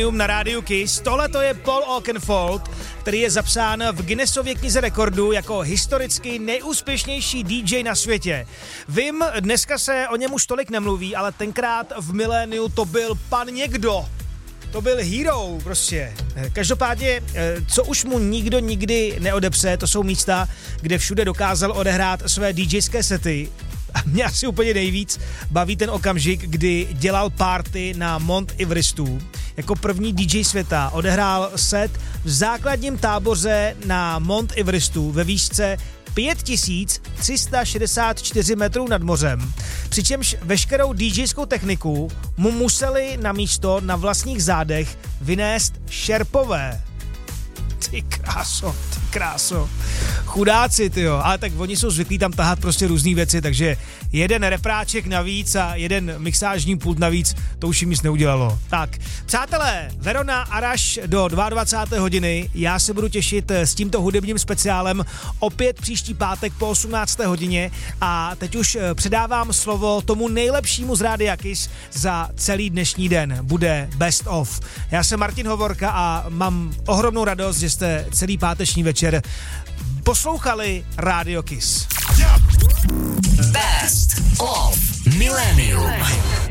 na rádiu Kiss. Tohle to je Paul Oakenfold, který je zapsán v Guinnessově knize rekordů jako historicky nejúspěšnější DJ na světě. Vím, dneska se o něm už tolik nemluví, ale tenkrát v miléniu to byl pan někdo. To byl hero prostě. Každopádně, co už mu nikdo nikdy neodepře, to jsou místa, kde všude dokázal odehrát své DJské sety. A mě asi úplně nejvíc baví ten okamžik, kdy dělal party na Mount Everestu. Jako první DJ světa odehrál set v základním táboře na Mount Everestu ve výšce 5364 metrů nad mořem. Přičemž veškerou DJskou techniku mu museli na místo na vlastních zádech vynést šerpové. Ty kráso. Chudáci, tyjo. Ale tak oni jsou zvyklí tam tahat prostě různý věci, takže jeden repráček navíc a jeden mixážní pult navíc, to už jim nic neudělalo. Tak, přátelé, Verona Araš do 22. hodiny. Já se budu těšit s tímto hudebním speciálem opět příští pátek po 18. hodině a teď už předávám slovo tomu nejlepšímu z Rádia Kiss za celý dnešní den. Bude Best of. Já jsem Martin Hovorka a mám ohromnou radost, že jste celý páteční večer poslouchali Radio Kiss. Best of Millennium.